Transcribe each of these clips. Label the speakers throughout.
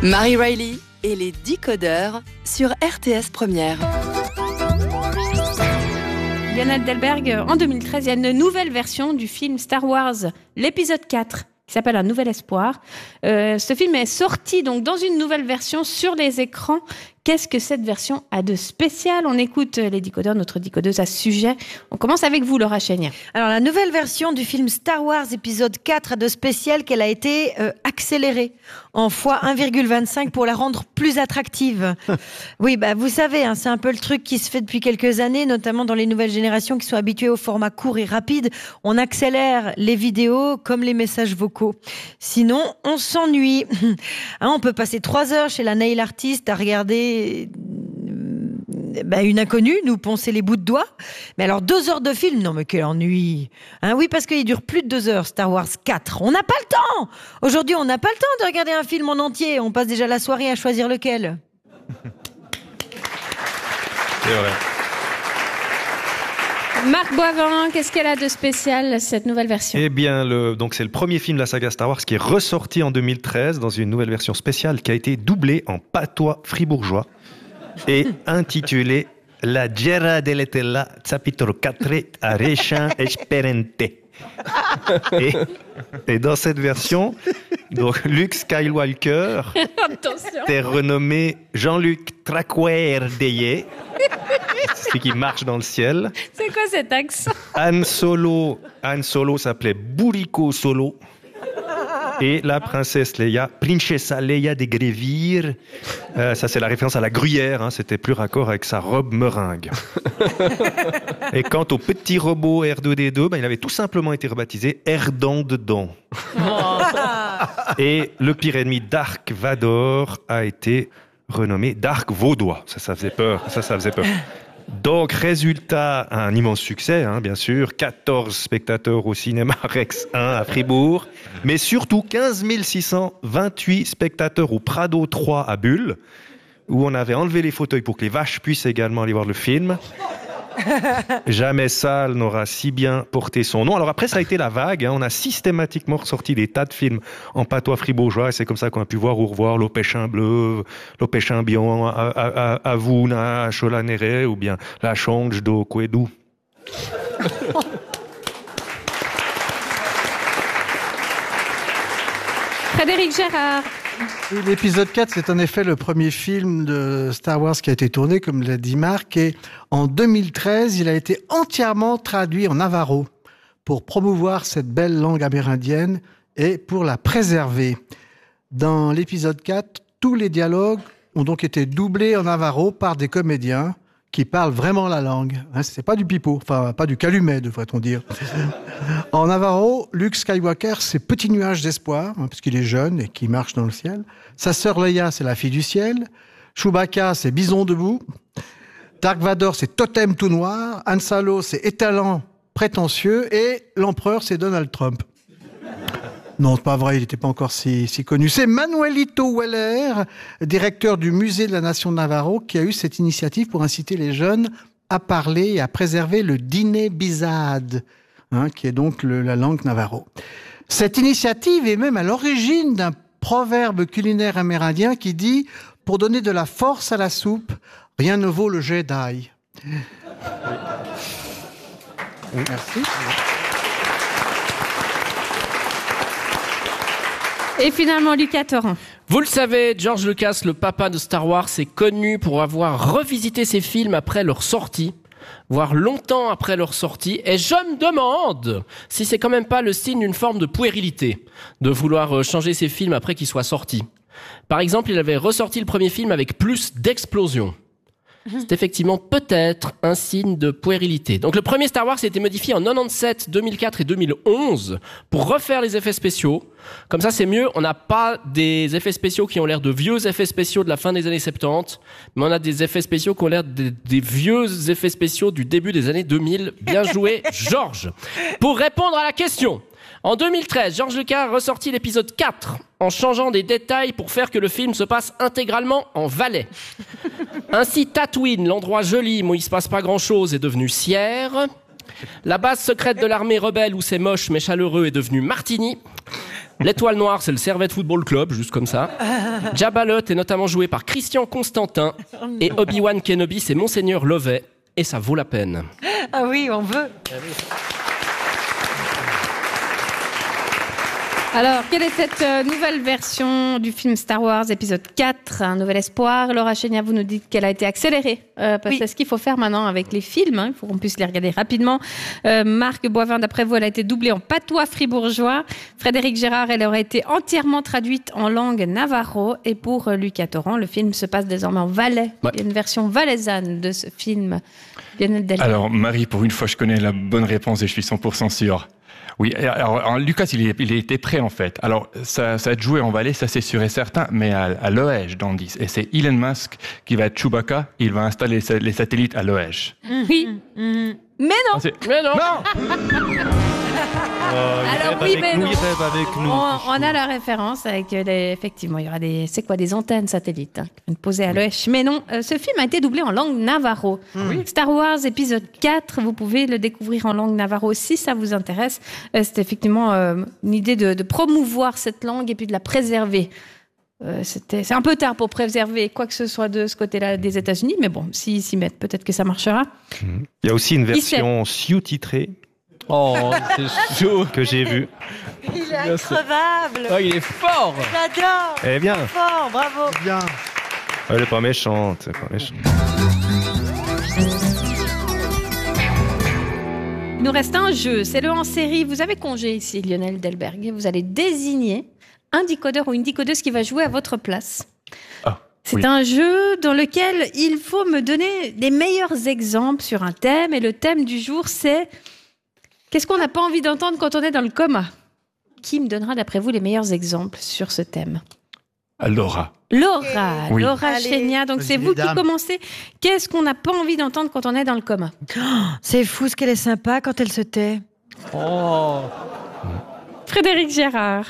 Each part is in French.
Speaker 1: Marie Riley et les Décodeurs sur RTS Première.
Speaker 2: Lionel Delberg, en 2013, il y a une nouvelle version du film Star Wars, l'épisode 4, qui s'appelle Un Nouvel Espoir. Ce film est sorti donc dans une nouvelle version sur les écrans. Qu'est-ce que cette version a de spécial ? On écoute les décodeurs, notre décodeuse à ce sujet. On commence avec vous, Laura Chénier.
Speaker 3: Alors, la nouvelle version du film Star Wars épisode 4 a de spécial qu'elle a été accélérée en fois 1,25 pour la rendre plus attractive. Oui, vous savez, c'est un peu le truc qui se fait depuis quelques années, notamment dans les nouvelles générations qui sont habituées au format court et rapide. On accélère les vidéos comme les messages vocaux. Sinon, on s'ennuie. On peut passer 3 heures chez la nail artiste à regarder une inconnue nous poncer les bouts de doigts. Mais alors 2 heures de film, non mais quel ennui. Oui, parce qu'il dure plus de 2 heures, Star Wars 4. On n'a pas le temps. Aujourd'hui, on n'a pas le temps de regarder un film en entier. On passe déjà la soirée à choisir lequel.
Speaker 4: C'est vrai.
Speaker 2: Marc Boivin, qu'est-ce qu'elle a de spécial, cette nouvelle version ?
Speaker 4: Eh bien, donc c'est le premier film de la saga Star Wars qui est ressorti en 2013 dans une nouvelle version spéciale qui a été doublée en patois fribourgeois et intitulée La Guerra delle Tella, capitolo 4, a Rechin Esperente. Et dans cette version, donc Luke Skywalker est renommé Jean-Luc Traquair-Deyé, celui qui marche dans le ciel.
Speaker 2: C'est quoi cet accent ?
Speaker 4: Han Solo s'appelait Buriko Solo. Et la princesse Leia, Princessa Leia de Grévir, ça c'est la référence à la gruyère, c'était plus raccord avec sa robe meringue. Et quant au petit robot R2D2, il avait tout simplement été rebaptisé Erdan dedans. Et le pire ennemi Dark Vador a été renommé Dark Vaudois. Ça faisait peur. Ça faisait peur. Donc, résultat, un immense succès, bien sûr. 14 spectateurs au cinéma Rex 1 à Fribourg. Mais surtout, 15 628 spectateurs au Prado 3 à Bulle, où on avait enlevé les fauteuils pour que les vaches puissent également aller voir le film. Jamais salle n'aura si bien porté son nom. Alors après, ça a été la vague. On a systématiquement ressorti des tas de films en patois fribourgeois. Et c'est comme ça qu'on a pu voir ou revoir L'Opéchin Bleu, L'Opéchin Bion, Avuna, Cholanere ou bien La Change do Quedou.
Speaker 2: Frédéric Gérard.
Speaker 5: L'épisode 4, c'est en effet le premier film de Star Wars qui a été tourné, comme l'a dit Marc, et en 2013, il a été entièrement traduit en navajo pour promouvoir cette belle langue amérindienne et pour la préserver. Dans l'épisode 4, tous les dialogues ont donc été doublés en navajo par des comédiens qui parlent vraiment la langue. C'est pas du pipeau, enfin pas du calumet, devrait-on dire. En Navarro, Luke Skywalker, c'est Petit Nuage d'Espoir, parce qu'il est jeune et qu'il marche dans le ciel. Sa sœur Leia, c'est la Fille du Ciel. Chewbacca, c'est Bison debout. Dark Vador, c'est Totem tout noir. Han Solo, c'est Étalon prétentieux. Et l'empereur, c'est Donald Trump. Non, c'est pas vrai, il n'était pas encore si connu. C'est Manuelito Weller, directeur du musée de la Nation de Navarro, qui a eu cette initiative pour inciter les jeunes à parler et à préserver le Diné Bizad, qui est donc la langue navarro. Cette initiative est même à l'origine d'un proverbe culinaire amérindien qui dit « Pour donner de la force à la soupe, rien ne vaut le jet d'ail ». Merci.
Speaker 2: Et finalement, Lucas Torrent.
Speaker 6: Vous le savez, George Lucas, le papa de Star Wars, est connu pour avoir revisité ses films après leur sortie, voire longtemps après leur sortie, et je me demande si c'est quand même pas le signe d'une forme de puérilité de vouloir changer ses films après qu'ils soient sortis. Par exemple, il avait ressorti le premier film avec plus d'explosions. C'est effectivement peut-être un signe de puérilité. Donc le premier Star Wars a été modifié en 97, 2004 et 2011 pour refaire les effets spéciaux. Comme ça, c'est mieux. On n'a pas des effets spéciaux qui ont l'air de vieux effets spéciaux de la fin des années 70, mais on a des effets spéciaux qui ont l'air des vieux effets spéciaux du début des années 2000. Bien joué, Georges. Pour répondre à la question, en 2013, George Lucas a ressorti l'épisode 4 en changeant des détails pour faire que le film se passe intégralement en Valais. Ainsi, Tatooine, l'endroit joli où il se passe pas grand-chose, est devenu Sierre. La base secrète de l'armée rebelle où c'est moche mais chaleureux est devenue Martigny. L'Étoile Noire, c'est le Servette Football Club, juste comme ça. Jabba le Hutt est notamment joué par Christian Constantin. Et Obi-Wan Kenobi, c'est Monseigneur Lovett. Et ça vaut la peine.
Speaker 3: Ah oui, on veut.
Speaker 2: Alors, quelle est cette nouvelle version du film Star Wars épisode 4, Un nouvel espoir? Laura Chénia, vous nous dites qu'elle a été accélérée. Parce que c'est ce qu'il faut faire maintenant avec les films. Il faut qu'on puisse les regarder rapidement. Marc Boivin, d'après vous, elle a été doublée en patois fribourgeois. Frédéric Gérard, elle aurait été entièrement traduite en langue navarro. Et pour Lucas Torrent, le film se passe désormais en Valais. Ouais. Il y a une version valaisanne de ce film. Lionel Delbert.
Speaker 7: Alors, Marie, pour une fois, je connais la bonne réponse et je suis 100% sûr. Oui, alors Lucas, il était prêt en fait. Alors, ça va être joué en Valais, ça c'est sûr et certain, mais à l'Oège dans 10. Et c'est Elon Musk qui va être Chewbacca, il va installer les satellites à l'Oège.
Speaker 2: Oui. Mais non.
Speaker 6: Mais non.
Speaker 2: Alors oui, mais non.
Speaker 4: Avec nous.
Speaker 2: On a la référence avec effectivement, il y aura des antennes satellites posées à l'Oèche. Mais non, ce film a été doublé en langue navarro. Oui. Star Wars épisode 4, vous pouvez le découvrir en langue navarro si ça vous intéresse. C'est effectivement une idée de promouvoir cette langue et puis de la préserver. C'est un peu tard pour préserver quoi que ce soit de ce côté-là des États-Unis, mais bon, s'ils s'y mettent, peut-être que ça marchera.
Speaker 4: Il y a aussi une version sous-titrée.
Speaker 6: Oh, c'est chaud.
Speaker 4: Que j'ai vue.
Speaker 3: Il est increvable.
Speaker 6: Oh, il est fort.
Speaker 3: J'adore.
Speaker 4: Eh bien.
Speaker 3: Fort, bravo.
Speaker 5: Bien.
Speaker 4: Elle est pas méchante.
Speaker 2: Il nous reste un jeu, c'est le hors-série. Vous avez congé ici, Lionel Delberg. Vous allez désigner un décodeur ou une décodeuse qui va jouer à votre place. C'est un jeu dans lequel il faut me donner les meilleurs exemples sur un thème. Et le thème du jour, c'est qu'est-ce qu'on n'a pas envie d'entendre quand on est dans le coma? Qui me donnera, d'après vous, les meilleurs exemples sur ce thème?
Speaker 7: Laura.
Speaker 2: Oui. Laura Chénia. Donc, c'est vous
Speaker 5: mesdames.
Speaker 2: qui commencez. Qu'est-ce qu'on n'a pas envie d'entendre quand on est dans le coma?
Speaker 3: C'est fou ce qu'elle est sympa quand elle se tait.
Speaker 6: Oh.
Speaker 2: Frédéric Gérard.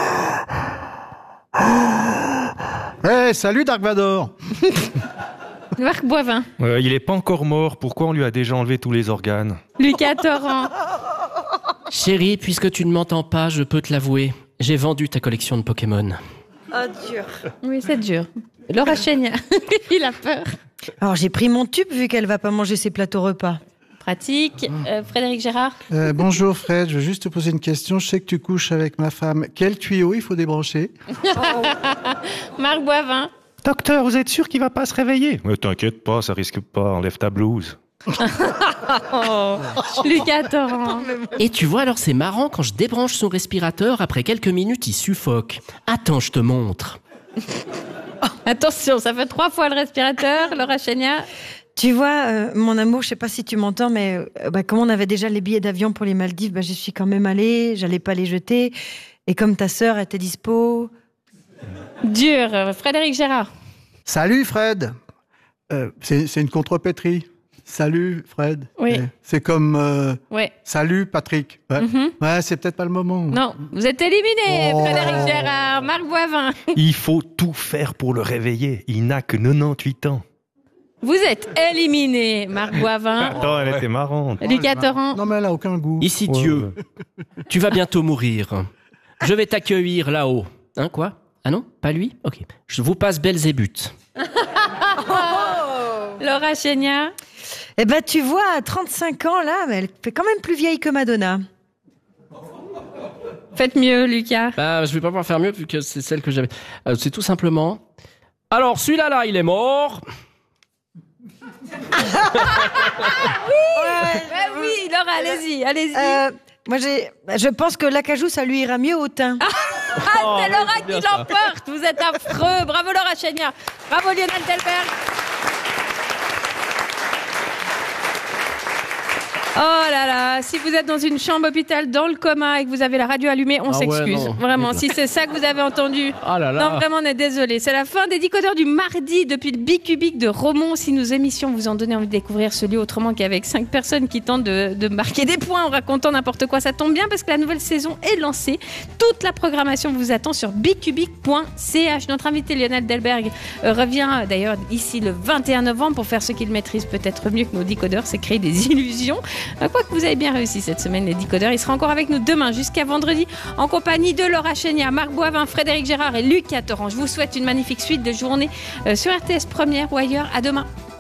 Speaker 5: Hey, salut Dark Vador.
Speaker 2: Marc Boivin.
Speaker 4: Il n'est pas encore mort. Pourquoi on lui a déjà enlevé tous les organes?
Speaker 2: Lucas Torrent.
Speaker 6: Chérie, puisque tu ne m'entends pas, je peux te l'avouer. J'ai vendu ta collection de Pokémon.
Speaker 3: Oh, dur.
Speaker 2: Oui, c'est dur. Laura Chénia. Il a peur.
Speaker 3: Alors, j'ai pris mon tube vu qu'elle va pas manger ses plateaux repas.
Speaker 2: Pratique. Frédéric Gérard.
Speaker 5: Bonjour Fred, je veux juste te poser une question. Je sais que tu couches avec ma femme. Quel tuyau il faut débrancher?
Speaker 2: Marc Boivin.
Speaker 4: Docteur, vous êtes sûr qu'il va pas se réveiller? T'inquiète pas, ça risque pas. Enlève ta blouse.
Speaker 2: Lucas Torrent.
Speaker 6: Et tu vois, alors c'est marrant, quand je débranche son respirateur, après quelques minutes, il suffoque. Attends, je te montre.
Speaker 2: Attention, ça fait 3 fois le respirateur. Laura Chénia.
Speaker 3: Tu vois, mon amour, je sais pas si tu m'entends, mais comme on avait déjà les billets d'avion pour les Maldives, j'y suis quand même allée, j'allais pas les jeter. Et comme ta sœur était dispo...
Speaker 2: Dur. Frédéric Gérard.
Speaker 5: Salut Fred. C'est une contrepétrie. Salut Fred.
Speaker 2: Oui.
Speaker 5: C'est comme
Speaker 2: Ouais.
Speaker 5: salut Patrick. Ouais, ouais, c'est peut-être pas le moment.
Speaker 2: Non, vous êtes éliminé,
Speaker 5: Oh.
Speaker 2: Frédéric Gérard. Marc Boivin.
Speaker 4: Il faut tout faire pour le réveiller. Il n'a que 98 ans.
Speaker 2: Vous êtes éliminé, Marc Boivin.
Speaker 4: Attends, elle était marrante.
Speaker 2: Lucas Torrent.
Speaker 5: Non mais elle a aucun goût.
Speaker 6: Ici Dieu, tu vas bientôt mourir. Je vais t'accueillir là-haut. Hein, quoi? Ah non? Pas lui? Ok. Je vous passe Belzébuth.
Speaker 2: Laura Chénia.
Speaker 3: Eh ben, tu vois, à 35 ans, là, mais elle fait quand même plus vieille que Madonna.
Speaker 2: Faites mieux, Lucas.
Speaker 6: Bah, je vais pas pouvoir faire mieux vu que c'est celle que j'avais. C'est tout simplement. Alors, celui-là, il est mort.
Speaker 2: Oui, Laura, allez-y.
Speaker 3: Moi, je pense que l'acajou, ça lui ira mieux au teint.
Speaker 2: C'est Laura qui l'emporte. Vous êtes affreux. Bravo, Laura Chénia. Bravo, Lionel Delberg. Oh là là, si vous êtes dans une chambre hôpital dans le coma et que vous avez la radio allumée, on s'excuse.
Speaker 6: Ouais,
Speaker 2: vraiment, si c'est ça que vous avez entendu.
Speaker 6: Ah là là.
Speaker 2: Non, vraiment, on est désolé. C'est la fin des décodeurs du mardi depuis le Bicubic de Romont. Si nos émissions vous ont donné envie de découvrir ce lieu autrement qu'avec 5 personnes qui tentent de marquer des points en racontant n'importe quoi, ça tombe bien parce que la nouvelle saison est lancée. Toute la programmation vous attend sur bicubic.ch. Notre invité Lionel Delberg revient d'ailleurs ici le 21 novembre pour faire ce qu'il maîtrise peut-être mieux que nos décodeurs, c'est créer des illusions. Je crois que vous avez bien réussi cette semaine, les décodeurs. Il sera encore avec nous demain jusqu'à vendredi en compagnie de Laura Chéniard, Marc Boivin, Frédéric Gérard et Lucas Torrent. Je vous souhaite une magnifique suite de journée sur RTS Première ou ailleurs. À demain.